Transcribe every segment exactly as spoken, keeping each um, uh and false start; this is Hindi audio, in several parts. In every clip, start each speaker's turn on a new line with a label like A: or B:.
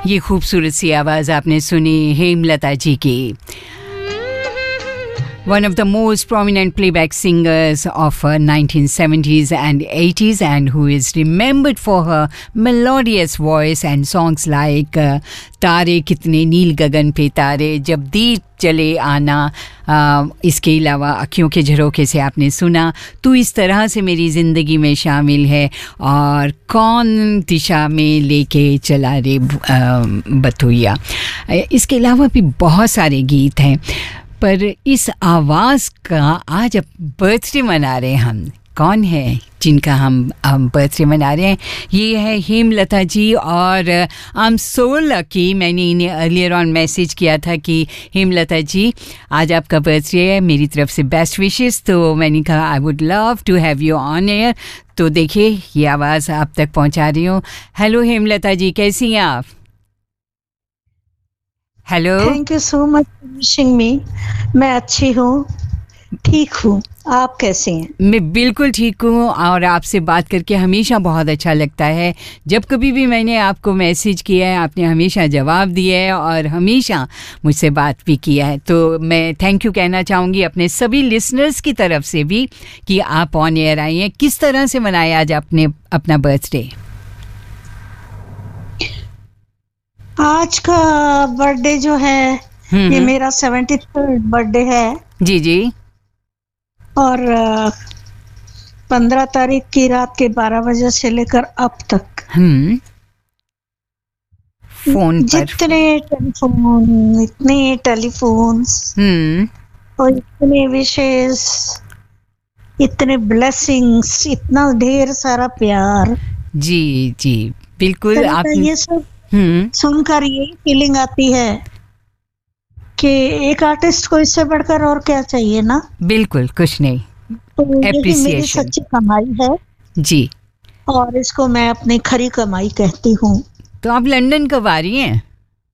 A: ये खूबसूरत सी आवाज़ आपने सुनी हेमलता जी की. One of the most prominent playback singers of uh, nineteen seventies and eighties, and who is remembered for her melodious voice and songs like uh, तारे कितने नील गगन पे तारे, जब दीप चले आना, uh, इसके अलावा अखियों के झरोखे से आपने सुना, तू इस तरह से मेरी ज़िंदगी में शामिल है, और कौन दिशा में लेके चला रे uh, बतुइया. इसके अलावा भी बहुत सारे गीत हैं, पर इस आवाज़ का आज अब बर्थडे मना रहे हैं हम. कौन है जिनका हम हम बर्थडे मना रहे हैं? ये है हेमलता जी. और आई एम सो लकी, मैंने इन्हें अर्लियर ऑन मैसेज किया था कि हेमलता जी आज आपका बर्थडे है, मेरी तरफ से बेस्ट विशेस. तो मैंने कहा I would love to have you on air. तो देखिए ये आवाज़ आप तक पहुंचा रही हूँ. हेलो हेमलता जी, कैसी हैं आप? Hello.
B: Thank you so much for wishing मी. मैं अच्छी हूँ, ठीक हूँ. आप कैसे हैं?
A: मैं बिल्कुल ठीक हूँ, और आपसे बात करके हमेशा बहुत अच्छा लगता है. जब कभी भी मैंने आपको मैसेज किया है, आपने हमेशा जवाब दिया है और हमेशा मुझसे बात भी किया है. तो मैं थैंक यू कहना चाहूँगी अपने सभी लिसनर्स की तरफ से भी कि आप ऑन एयर आई हैं. किस तरह से मनाया आज आपने अपना बर्थडे?
B: आज का बर्थडे जो है ये मेरा सेवेंटी थर्ड बर्थडे है.
A: जी जी.
B: और पंद्रह तारीख की रात के बारह बजे से लेकर अब तक
A: हम्म फोन पर
B: जितने टेलीफोन इतने टेलीफोन्स
A: हम्म
B: और इतने विशेष, इतने ब्लेसिंग्स, इतना ढेर सारा प्यार.
A: जी जी बिल्कुल. आप
B: ये सब सुनकर यही फीलिंग आती है कि एक आर्टिस्ट को इससे बढ़कर और क्या चाहिए ना.
A: बिल्कुल कुछ नहीं.
B: तो यही मेरी सच्ची कमाई है
A: जी,
B: और इसको मैं अपनी खरी कमाई कहती हूँ.
A: तो आप लंदन कब आ रही हैं?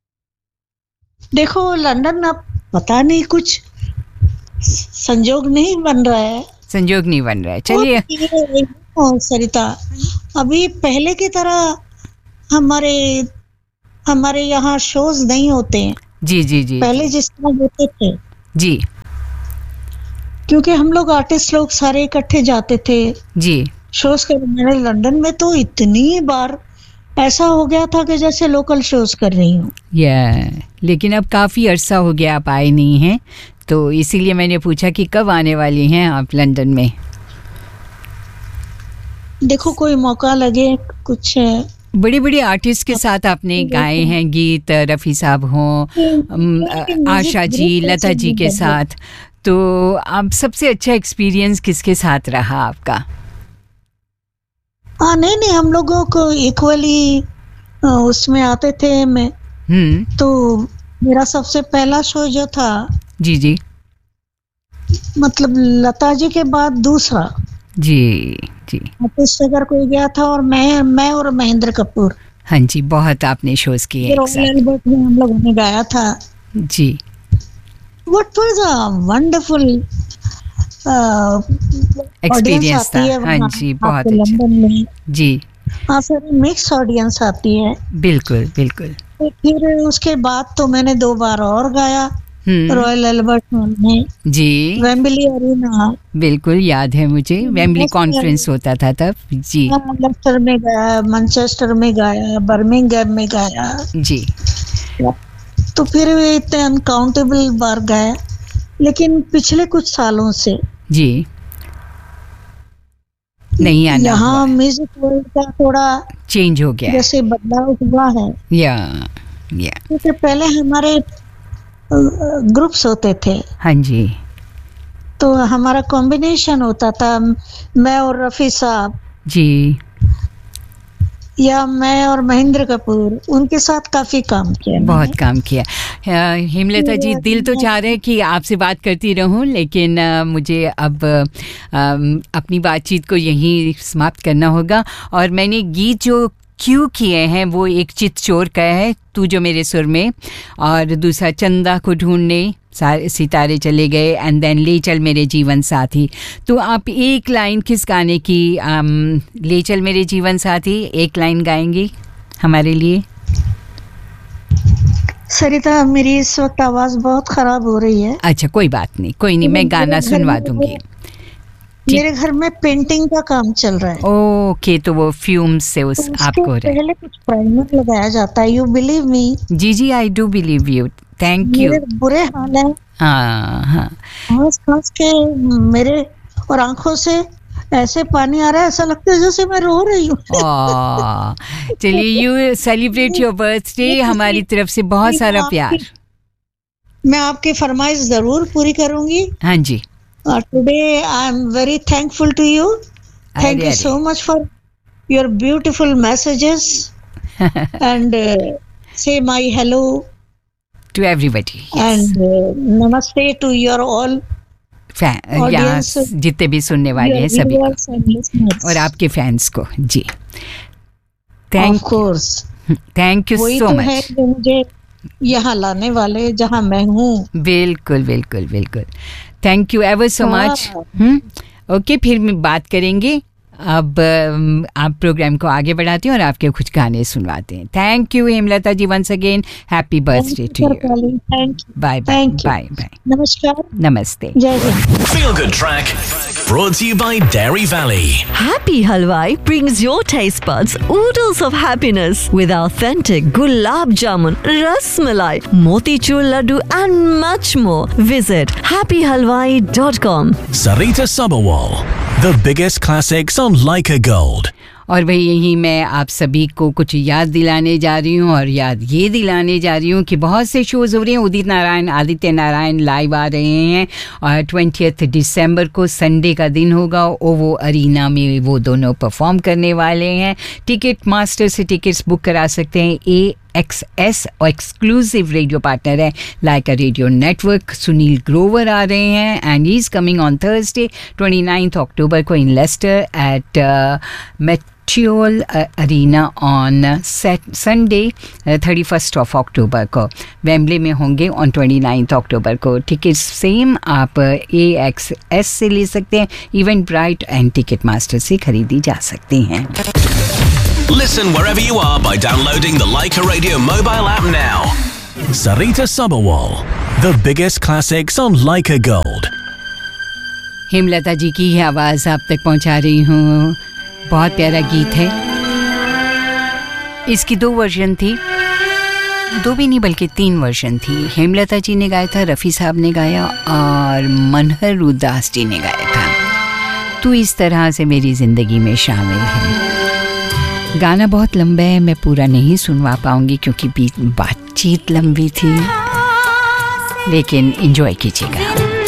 B: देखो लंदन अब पता नहीं, कुछ संजोग नहीं बन रहा है.
A: संजोग नहीं बन रहा है. चलिए
B: सरिता, अभी पहले की तरह हमारे हमारे यहाँ शोज नहीं होते हैं.
A: जी जी जी.
B: पहले जिस तरह होते थे
A: जी,
B: क्योंकि हम लोग आर्टिस्ट लोग सारे इकट्ठे जाते थे
A: जी
B: शोज करने. मैंने लंदन में तो इतनी बार ऐसा हो गया था कि जैसे लोकल शोज कर रही हूँ.
A: या लेकिन अब काफ़ी अरसा हो गया आप आए नहीं हैं, तो इसीलिए मैंने पूछा कि कब आने वाली हैं आप लंदन में.
B: देखो कोई मौका लगे. कुछ
A: बड़े बड़े आर्टिस्ट के साथ आपने गाए हैं गीत, रफ़ी साहब हों, आशा जी, लता जी के साथ. तो आप सबसे अच्छा एक्सपीरियंस किसके साथ रहा आपका?
B: हाँ नहीं नहीं, हम लोगों को इक्वली उसमें आते थे. मैं
A: हम्म
B: तो मेरा सबसे पहला शो जो था,
A: जी जी,
B: मतलब लता जी के बाद दूसरा
A: जी जी,
B: आर्टिस्ट अगर कोई गया था, और मैं मैं और महेंद्र कपूर.
A: हाँ जी, बहुत आपने शोज किए एक साथ.
B: एल्बर्ट में हम लोगों ने गाया था
A: जी.
B: What was a wonderful
A: experience था. हाँ जी, बहुत अच्छा.
B: लंदन में
A: जी
B: हाँ सर, मिक्स ऑडियंस आती है.
A: बिल्कुल बिल्कुल.
B: तो फिर उसके बाद तो मैंने दो बार और गाया रॉयल एल्बर्ट हॉल में.
A: जी,
B: वेम्बली अरीना.
A: बिल्कुल याद है मुझे, वेम्बली कॉन्फ्रेंस होता था तब. जी,
B: लेस्टर में गाया, मैनचेस्टर में गाया, बर्मिंघम में गाया.
A: जी.
B: तो फिर इतने अनकाउंटेबल बार गाया. लेकिन पिछले कुछ सालों से
A: जी नहीं आना,
B: यहाँ म्यूजिक वर्ल्ड का थोड़ा
A: चेंज हो गया,
B: जैसे बदलाव हुआ है.
A: या या
B: क्योंकि पहले हमारे ग्रुप्स होते थे.
A: हाँ जी.
B: तो हमारा कॉम्बिनेशन होता था, मैं और रफ़ी साहब
A: जी,
B: या मैं और महेंद्र कपूर. उनके साथ काफ़ी काम किया,
A: बहुत काम किया. हेमलता जी, दिल तो चाह रहे कि आपसे बात करती रहूं, लेकिन आ, मुझे अब आ, अपनी बातचीत को यहीं समाप्त करना होगा. और मैंने गीत जो क्यों किए हैं वो एक चित चोर का है, तू जो मेरे सुर में, और दूसरा चंदा को ढूंढने सारे सितारे चले गए, एंड देन ले चल मेरे जीवन साथी. तो आप एक लाइन किस गाने की, आम, ले चल मेरे जीवन साथी, एक लाइन गाएंगी हमारे लिए?
B: सरिता, मेरी इस वक्त आवाज बहुत खराब हो रही है।
A: अच्छा, कोई बात नहीं, कोई नहीं, मैं गाना सुनवा दूंगी।
B: मेरे घर में पेंटिंग का काम चल रहा है।
A: ओके, तो वो फ्यूम्स से उस
B: तो
A: आपको रहे।
B: पहले कुछ प्राइमर लगाया जाता है। You believe me?
A: Ji ji, I do believe you, thank you.
B: मेरे बुरे हाल है,
A: हाँ हाँ,
B: खास खास के मेरे और आंखों से ऐसे पानी आ रहा है, ऐसा लगता है जैसे मैं रो रही हूँ।
A: चलिए, यू सेलिब्रेट योर बर्थडे, हमारी तरफ से बहुत सारा प्यार।
B: मैं आपकी फरमाइश जरूर पूरी करूंगी।
A: हाँ जी।
B: Today I am very thankful to you. Thank you so much for your beautiful messages and say my hello
A: to everybody, yes.
B: and uh, namaste to your all
A: audience, जितने भी सुनने वाले हैं सभी को और आपके फैंस को। जी,
B: thank course,
A: thank you so much.
B: मुझे यहाँ लाने वाले जहाँ मैं हूँ।
A: बिल्कुल बिल्कुल बिल्कुल, thank you ever so much. Okay, फिर मैं बात करेंगे। अब आप प्रोग्राम को आगे बढ़ाते हैं और आपके कुछ गाने सुनवाते हैं। Thank you Hemlata ji, once again happy birthday to you. Bye bye bye bye,
B: नमस्कार,
A: नमस्ते,
B: जय Hind.
C: Feel Good Track brought to you by Dairy Valley.
D: Happy Halwai brings your taste buds oodles of happiness with authentic gulab jamun, ras malai, motichur laddu and much more. Visit happy halwai dot com.
C: Sarita Sabharwal, the biggest classics on Leica Gold.
A: और भाई यही मैं आप सभी को कुछ याद दिलाने जा रही हूँ, और याद ये दिलाने जा रही हूँ कि बहुत से शोज़ हो रहे हैं। उदित नारायण, आदित्य नारायण लाइव आ रहे हैं, और ट्वेंटियथ दिसंबर को संडे का दिन होगा, ओवो अरीना में वो दोनों परफॉर्म करने वाले हैं। टिकट मास्टर से टिकट्स बुक करा सकते हैं। ए एक्स एस और एक्सक्लूसिव रेडियो पार्टनर है लाइका रेडियो नेटवर्क। सुनील ग्रोवर आ रहे हैं and he is coming on Thursday twenty ninth अक्टूबर को इन Lester eight मेट्रियोल arena on Sunday thirty first of October को। वेम्बले में होंगे ऑन ट्वेंटी नाइन्थ अक्टूबर को। टिकट्स सेम आप ए एक्स एस से ले सकते हैं, event bright and ticket master से खरीदी जा सकती हैं।
C: Listen wherever you are by downloading the Leica Radio mobile app now. Sarita Sabharwal, the biggest classics on Leica Gold.
A: Hemlata जी की ही आवाज़ आप तक पहुंचा रही हूँ। बहुत प्यारा गीत है। इसकी दो वर्जन थी, दो भी नहीं बल्कि तीन वर्जन थी। हेमलता जी ने गाया था, रफ़ी साहब ने गाया और मनहर उदास जी ने गाया था। तो इस तरह से मेरी ज़िंदगी में शामिल है। गाना बहुत लंबा है, मैं पूरा नहीं सुनवा पाऊंगी क्योंकि बातचीत लंबी थी, लेकिन एंजॉय कीजिएगा।